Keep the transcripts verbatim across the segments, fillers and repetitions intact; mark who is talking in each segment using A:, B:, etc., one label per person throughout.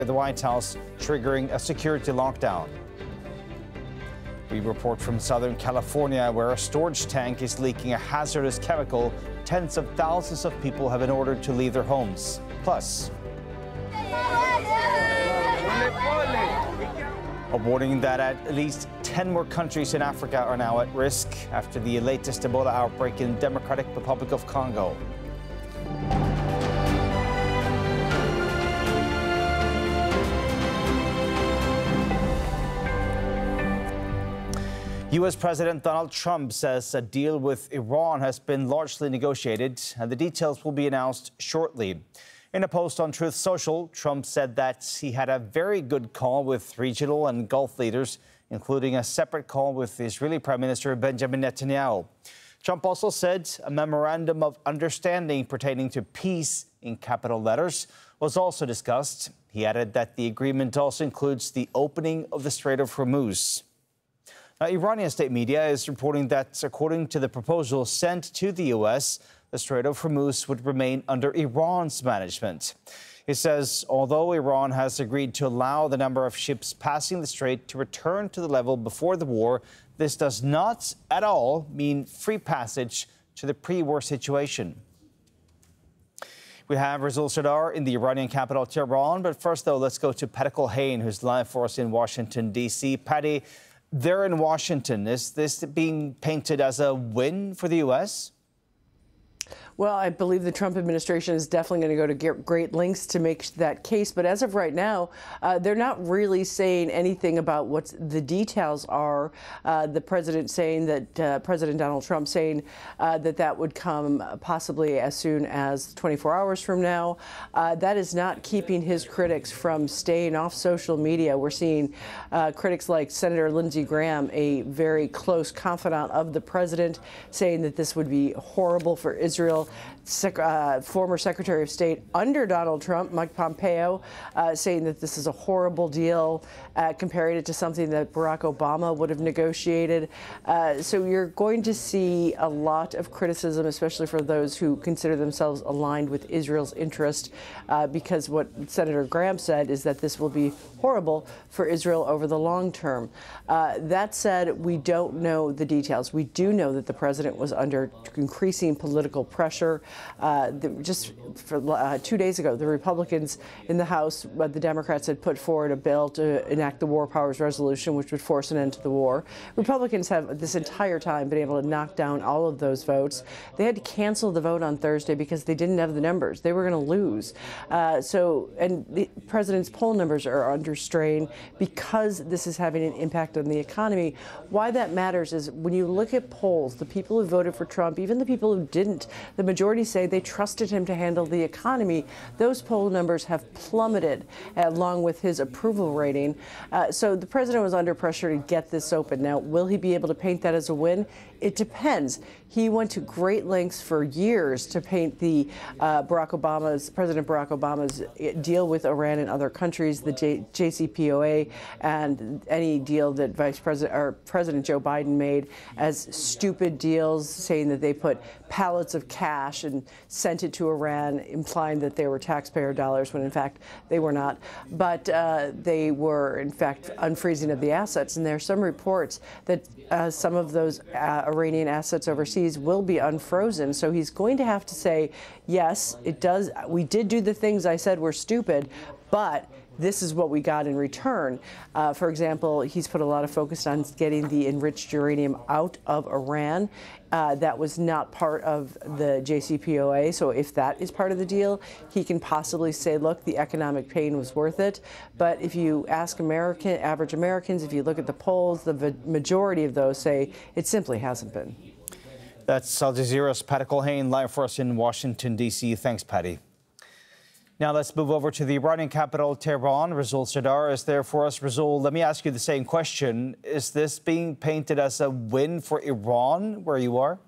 A: the White House, triggering a security lockdown. We report from Southern California, where a storage tank is leaking a hazardous chemical. Tens of thousands of people have been ordered to leave their homes. Plus, a warning that at least ten more countries in Africa are now at risk after the latest Ebola outbreak in Democratic Republic of Congo. U S President Donald Trump says a deal with Iran has been largely negotiated, and the details will be announced shortly. In a post on Truth Social, Trump said that he had a very good call with regional and Gulf leaders, including a separate call with Israeli Prime Minister Benjamin Netanyahu. Trump also said a memorandum of understanding pertaining to peace in capital letters was also discussed. He added that the agreement also includes the opening of the Strait of Hormuz. Now, Iranian state media is reporting that, according to the proposal sent to the U S, the Strait of Hormuz would remain under Iran's management. It says, although Iran has agreed to allow the number of ships passing the strait to return to the level before the war, this does not at all mean free passage to the pre-war situation. We have Rizal Sardar in the Iranian capital, Tehran. But first, though, let's go to Patty Culhane, who's live for us in Washington, D C Patty, there in Washington, is this being painted as a win for the U S?
B: Well, I believe the Trump administration is definitely going to go to great lengths to make that case. But as of right now, uh, they're not really saying anything about what the details are. Uh, the president saying that uh, President Donald Trump saying uh, that that would come possibly as soon as twenty-four hours from now. Uh, that is not keeping his critics from staying off social media. We're seeing uh, critics like Senator Lindsey Graham, a very close confidant of the president, saying that this would be horrible for Israel. Sec uh, former Secretary of State under Donald Trump, Mike Pompeo, uh, saying that this is a horrible deal, uh, comparing it to something that Barack Obama would have negotiated. Uh, so you're going to see a lot of criticism, especially for those who consider themselves aligned with Israel's interest, uh, because what Senator Graham said is that this will be horrible for Israel over the long term. Uh, that said, we don't know the details. We do know that the president was under increasing political pressure. Uh, the, just for, uh, two days ago, the Republicans in the House, uh, the Democrats had put forward a bill to enact the War Powers Resolution, which would force an end to the war. Republicans have this entire time been able to knock down all of those votes. They had to cancel the vote on Thursday because they didn't have the numbers. They were going to lose. Uh, so, and the president's poll numbers are under strain because this is having an impact on the economy. Why that matters is when you look at polls, the people who voted for Trump, even the people who didn't, the majority say they trusted him to handle the economy. Those poll numbers have plummeted along with his approval rating. Uh, so the president was under pressure to get this open. Now, will he be able to paint that as a win? It depends. He went to great lengths for years to paint the uh, Barack Obama's, President Barack Obama's deal with Iran and other countries, the J JCPOA, and any deal that Vice President or President Joe Biden made as stupid deals, saying that they put pallets of cash and sent it to Iran, implying that they were taxpayer dollars when in fact they were not. But uh, they were in fact unfreezing of the assets. And there are some reports that uh, some of those uh, Iranian assets overseas will be unfrozen. So he's going to have to say, yes, it does. We did do the things I said were stupid, but this is what we got in return. Uh, for example, he's put a lot of focus on getting the enriched uranium out of Iran. Uh, that was not part of the J C P O A. So if that is part of the deal, he can possibly say, look, the economic pain was worth it. But if you ask American, average Americans, if you look at the polls, the majority of those say it simply hasn't been.
A: That's Al Jazeera's Patty Culhane live for us in Washington, D C Thanks, Patty. Now let's move over to the Iranian capital, Tehran. Rizal Sardar is there for us. Rizal, let me ask you the same question. Is this being painted as a win for Iran where you are?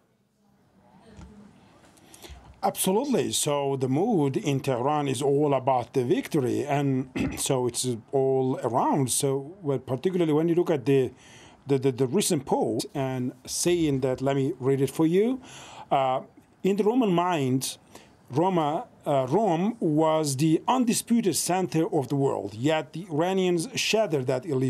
C: Absolutely. So the mood in Tehran is all about the victory. And so it's all around. So well, particularly when you look at the, the, the, the recent polls and saying that, let me read it for you. Uh, in the Roman mind, Roma, uh, Rome was the undisputed center of the world, yet the Iranians shattered that illusion.